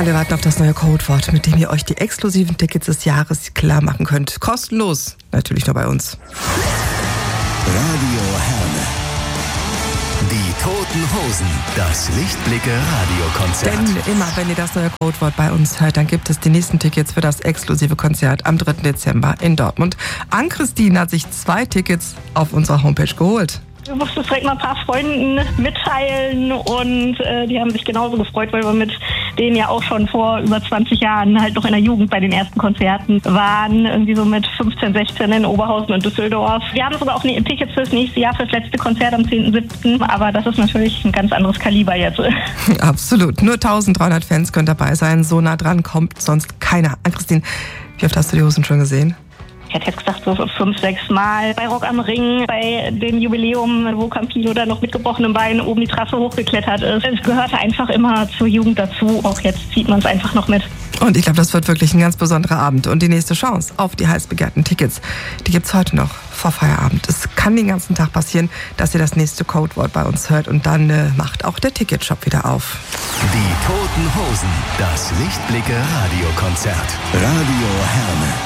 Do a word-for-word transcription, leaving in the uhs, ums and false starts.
Alle warten auf das neue Codewort, mit dem ihr euch die exklusiven Tickets des Jahres klar machen könnt. Kostenlos, natürlich nur bei uns. Radio Herne. Die Toten Hosen, das Lichtblicke-Radiokonzert. Denn immer, wenn ihr das neue Codewort bei uns hört, dann gibt es die nächsten Tickets für das exklusive Konzert am dritten Dezember in Dortmund. Ann-Christine hat sich zwei Tickets auf unserer Homepage geholt. Ich musste es direkt mal ein paar Freunden mitteilen und äh, die haben sich genauso gefreut, weil wir mit denen ja auch schon vor über zwanzig Jahren halt noch in der Jugend bei den ersten Konzerten waren, irgendwie so mit fünfzehn, sechzehn in Oberhausen und Düsseldorf. Wir haben sogar auch Tickets fürs nächste Jahr, fürs letzte Konzert am zehnten siebten aber das ist natürlich ein ganz anderes Kaliber jetzt. Absolut, nur eintausenddreihundert Fans können dabei sein, so nah dran kommt sonst keiner. Ann-Christine, wie oft hast du die Hosen schon gesehen? Ich hätte jetzt gesagt, so fünf, sechs Mal bei Rock am Ring, bei dem Jubiläum, wo Campino dann noch mit gebrochenem Bein oben die Trasse hochgeklettert ist. Es gehörte einfach immer zur Jugend dazu. Auch jetzt zieht man es einfach noch mit. Und ich glaube, das wird wirklich ein ganz besonderer Abend. Und die nächste Chance auf die heiß begehrten Tickets, die gibt es heute noch vor Feierabend. Es kann den ganzen Tag passieren, dass ihr das nächste Codewort bei uns hört. Und dann äh, macht auch der Ticketshop wieder auf. Die Toten Hosen, das Lichtblicke-Radiokonzert. Radio Herne.